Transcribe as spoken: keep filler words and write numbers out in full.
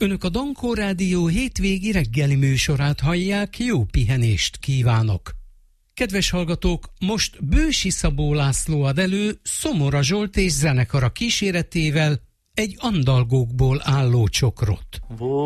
Önök a Dankó Rádió hétvégi reggeli műsorát hallják, jó pihenést kívánok! Kedves hallgatók, most Bősi Szabó László ad elő Szomora Zsolt és zenekara kíséretével egy andalgókból álló csokrot.